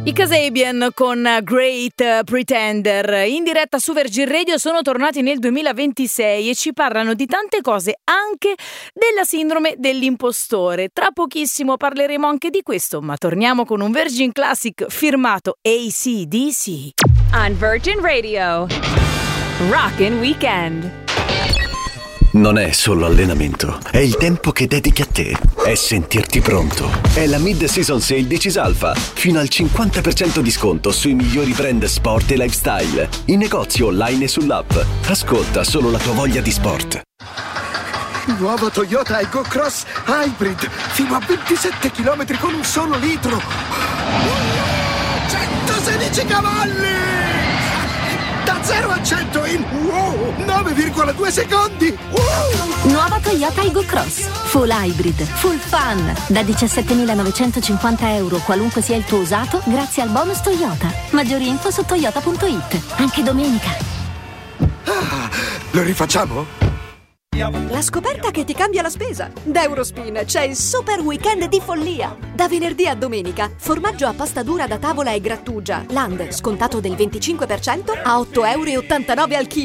I Kasabian con Great Pretender in diretta su Virgin Radio sono tornati nel 2026 e ci parlano di tante cose, anche della sindrome dell'impostore. Tra pochissimo parleremo anche di questo, ma torniamo con un Virgin Classic firmato AC/DC. On Virgin Radio, Rockin' Weekend. Non è solo allenamento, è il tempo che dedichi a te, è sentirti pronto. È la Mid-Season Sale di Cisalfa, fino al 50% di sconto sui migliori brand sport e lifestyle, in negozio online e sull'app. Ascolta solo la tua voglia di sport. Nuova Toyota Aygo Cross Hybrid, fino a 27 km con un solo litro. 116 cavalli! Da 0 a 100 in 9,2 secondi! Nuova Toyota Aygo Cross Full Hybrid, Full Fun. Da 17.950 euro, qualunque sia il tuo usato, grazie al bonus Toyota. Maggiori info su toyota.it. Anche domenica. Lo rifacciamo? La scoperta che ti cambia la spesa. Da Eurospin c'è il super weekend di follia. Da venerdì a domenica, formaggio a pasta dura da tavola e grattugia Land, scontato del 25% a 8,89 € al chilo.